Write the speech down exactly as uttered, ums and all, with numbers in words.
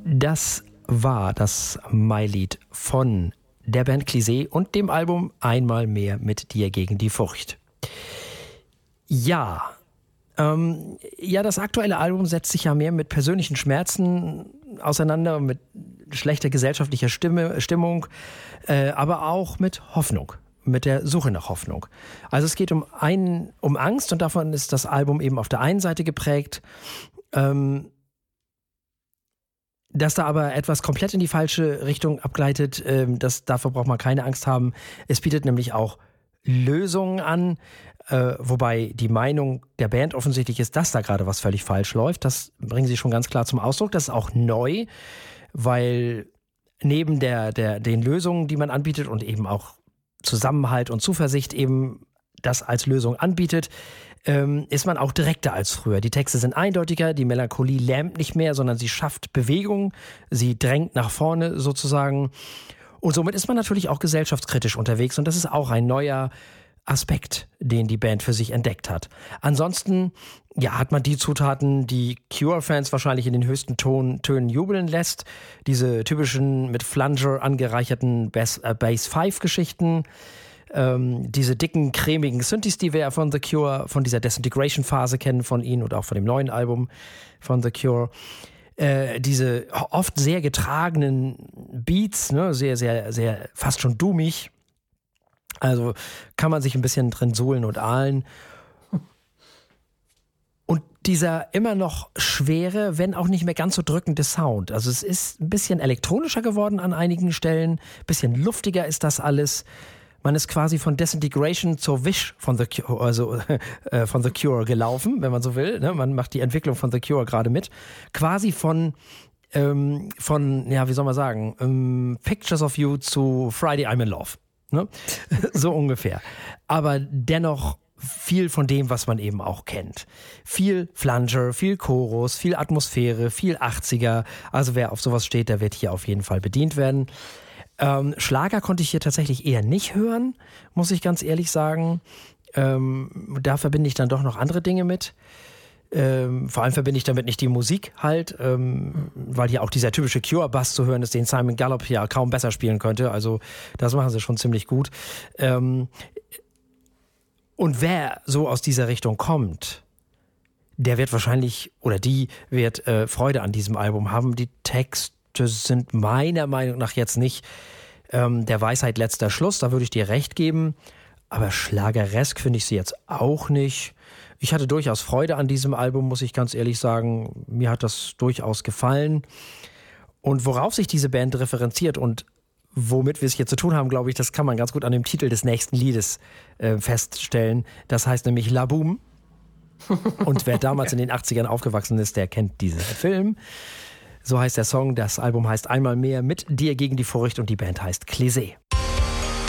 Das war das Mai-Lied von der Band Clisée und dem Album Einmal mehr mit dir gegen die Furcht. Ja, ähm, ja, das aktuelle Album setzt sich ja mehr mit persönlichen Schmerzen auseinander, mit schlechter gesellschaftlicher Stimme, Stimmung, äh, aber auch mit Hoffnung, mit der Suche nach Hoffnung. Also es geht um, ein, um Angst und davon ist das Album eben auf der einen Seite geprägt, ähm, dass da aber etwas komplett in die falsche Richtung abgleitet, ähm, das, dafür braucht man keine Angst haben. Es bietet nämlich auch Lösungen an, äh, wobei die Meinung der Band offensichtlich ist, dass da gerade was völlig falsch läuft. Das bringen sie schon ganz klar zum Ausdruck. Das ist auch neu, weil neben der, der, den Lösungen, die man anbietet und eben auch Zusammenhalt und Zuversicht eben das als Lösung anbietet, ähm, ist man auch direkter als früher. Die Texte sind eindeutiger, die Melancholie lähmt nicht mehr, sondern sie schafft Bewegung, sie drängt nach vorne sozusagen. Und somit ist man natürlich auch gesellschaftskritisch unterwegs und das ist auch ein neuer Aspekt, den die Band für sich entdeckt hat. Ansonsten, ja, hat man die Zutaten, die Cure-Fans wahrscheinlich in den höchsten Ton, Tönen jubeln lässt. Diese typischen mit Flanger angereicherten Bass-Five-Geschichten. Ähm, diese dicken, cremigen Synthes, die wir ja von The Cure, von dieser Disintegration-Phase kennen von ihnen und auch von dem neuen Album von The Cure. Äh, diese oft sehr getragenen Beats, ne, sehr, sehr, sehr, fast schon doomig. Also kann man sich ein bisschen drin suhlen und ahlen. Und dieser immer noch schwere, wenn auch nicht mehr ganz so drückende Sound. Also es ist ein bisschen elektronischer geworden an einigen Stellen, ein bisschen luftiger ist das alles. Man ist quasi von Disintegration zur Wish von The Cure, also äh, von The Cure gelaufen, wenn man so will. Ne? Man macht die Entwicklung von The Cure gerade mit. Quasi von, ähm, von, ja, wie soll man sagen, ähm, Pictures of You zu Friday I'm in Love. Ne? So ungefähr. Aber dennoch viel von dem, was man eben auch kennt. Viel Flanger, viel Chorus, viel Atmosphäre, viel achtziger. Also wer auf sowas steht, der wird hier auf jeden Fall bedient werden. Ähm, Schlager konnte ich hier tatsächlich eher nicht hören, muss ich ganz ehrlich sagen. Ähm, da verbinde ich dann doch noch andere Dinge mit. Ähm, vor allem verbinde ich damit nicht die Musik halt, ähm, weil hier auch dieser typische Cure-Bass zu hören ist, den Simon Gallup ja kaum besser spielen könnte. Also das machen sie schon ziemlich gut. Ähm, und wer so aus dieser Richtung kommt, der wird wahrscheinlich, oder die wird äh, Freude an diesem Album haben. Die Texte sind meiner Meinung nach jetzt nicht ähm, der Weisheit letzter Schluss, da würde ich dir recht geben. Aber schlageresk finde ich sie jetzt auch nicht. Ich hatte durchaus Freude an diesem Album, muss ich ganz ehrlich sagen. Mir hat das durchaus gefallen. Und worauf sich diese Band referenziert und womit wir es hier zu tun haben, glaube ich, das kann man ganz gut an dem Titel des nächsten Liedes äh, feststellen. Das heißt nämlich La Boum. Und wer damals in den achtzigern aufgewachsen ist, der kennt diesen Film. So heißt der Song, das Album heißt Einmal mehr mit dir gegen die Furcht und die Band heißt Clisée.